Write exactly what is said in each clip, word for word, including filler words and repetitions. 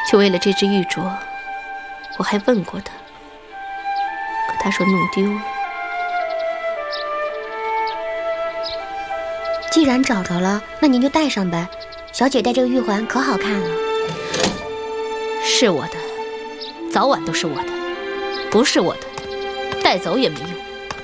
就为了这只玉镯，我还问过他，可他说弄丢了。 既然找着了，那您就戴上呗。小姐戴这个玉环可好看了。 是我的，早晚都是我的；不是我的，带走也没用。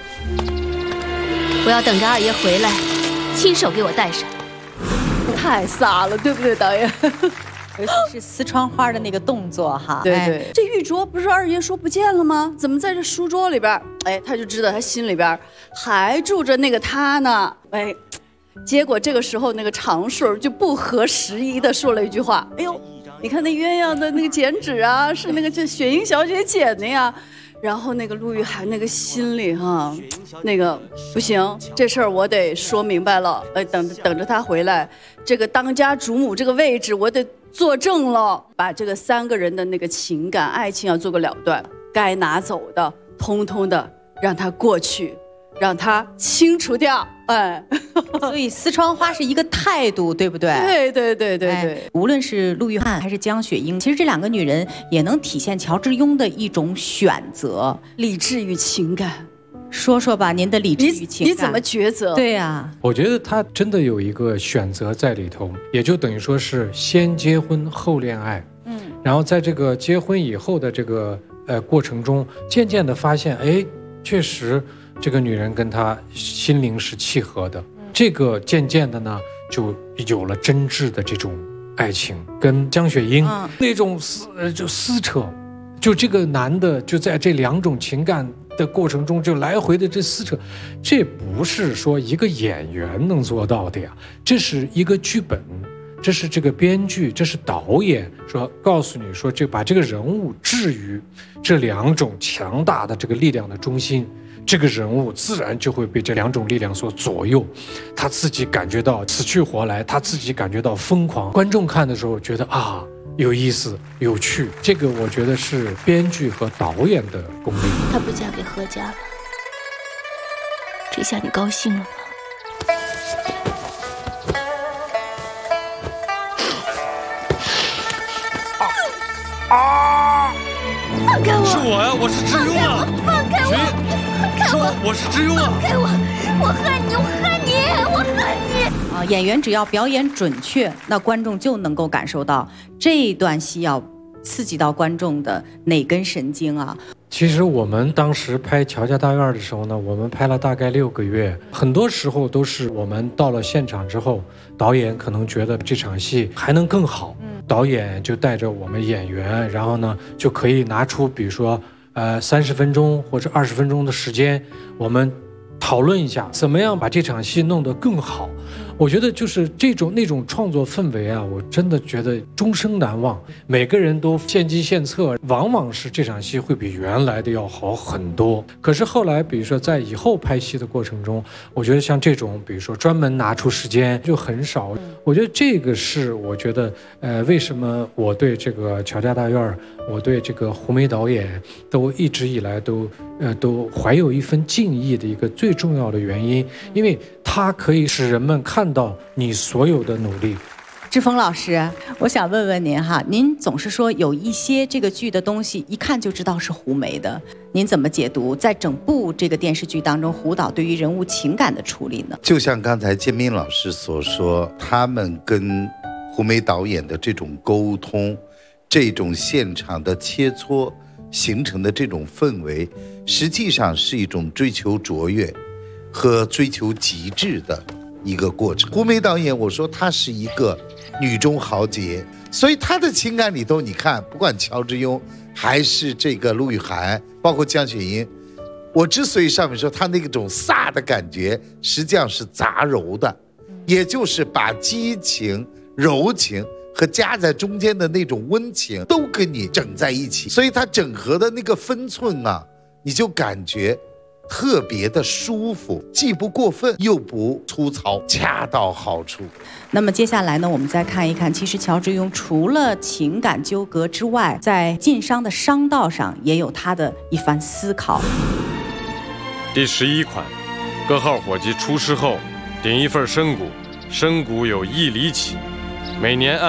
我要等着二爷回来，亲手给我戴上。 太飒了，对不对，导演？ 尤其是撕窗花的那个动作哈。 对对，哎、这玉镯不是二爷说不见了吗？怎么在这书桌里边？哎，他就知道他心里边还住着那个他呢。哎。结果这个时候，那个常顺就不合时宜的说了一句话：“哎呦，你看那鸳鸯的那个剪纸啊，是那个这雪英小姐剪的呀。”然后那个陆玉涵那个心里哈，那个不行，这事儿我得说明白了。呃，等等着他回来，这个当家主母这个位置我得坐正了，把这个三个人的那个情感、爱情要做个了断，该拿走的，通通的让他过去。让它清除掉，哎， 所以撕窗花是一个态度，对不对？ 对对对对对、哎。 无论是陆玉涵还是江雪英，其实这两个女人也能体现乔致庸的一种选择， 理智与情感。 说说吧，您的理智与情感， 你怎么抉择？ 对呀、啊， 我觉得她真的有一个选择在里头，也就等于说是先结婚后恋爱，嗯，然后在这个结婚以后的这个呃过程中，渐渐的发现，哎，确实。这个女人跟她心灵是契合的，这个渐渐的呢，就有了真挚的这种爱情。跟江雪英、嗯、那种撕就撕扯，就这个男的就在这两种情感的过程中就来回的这撕扯，这不是说一个演员能做到的呀，这是一个剧本，这是这个编剧，这是导演说告诉你说，这把这个人物置于这两种强大的这个力量的中心。这个人物自然就会被这两种力量所左右，他自己感觉到死去活来，他自己感觉到疯狂。观众看的时候觉得啊，有意思、有趣。这个我觉得是编剧和导演的功力。 她不嫁给何家了，这下你高兴了吧？ 啊！ 放开我！ 是我呀，我是致庸啊！ 放开我！ 是我，我是致庸啊！ 放开我！我恨你，我恨你，我恨你！ 啊，演员只要表演准确，那观众就能够感受到这一段戏要刺激到观众的哪根神经啊。 其实我们当时拍《乔家大院》的时候呢，我们拍了大概六个月，很多时候都是我们到了现场之后，导演可能觉得这场戏还能更好，嗯、导演就带着我们演员，然后呢就可以拿出比如说呃三十分钟或者二十分钟的时间，我们讨论一下怎么样把这场戏弄得更好。我觉得就是这种那种创作氛围啊，我真的觉得终生难忘。每个人都献计献策，往往是这场戏会比原来的要好很多。可是后来比如说在以后拍戏的过程中，我觉得像这种比如说专门拿出时间就很少。我觉得这个是我觉得呃为什么我对这个乔家大院，我对这个胡梅导演都一直以来都呃都怀有一份敬意的一个最重要的原因，因为它可以使人们看到你所有的努力。 志峰老师，我想问问您哈，您总是说有一些这个剧的东西一看就知道是胡梅的，您怎么解读在整部这个电视剧当中胡导对于人物情感的处理呢？ 就像刚才建斌老师所说，他们跟胡梅导演的这种沟通，这种现场的切磋形成的这种氛围，实际上是一种追求卓越和追求极致的一个过程。胡梅导演，我说他是一个女中豪杰，所以他的情感里头，你看，不管乔致庸还是这个陆玉涵，包括江雪英，我之所以上面说他那种飒的感觉，实际上是杂糅的，也就是把激情、柔情和夹在中间的那种温情都跟你整在一起，所以他整合的那个分寸啊，你就感觉特别的舒服，既不过分又不粗糙，恰到好处。 那么接下来呢，我们再看一看，其实乔致庸除了情感纠葛之外，在晋商的商道上也有他的一番思考。 第十一款，各号伙计出师后，顶一份参股，参股有一厘起，每年按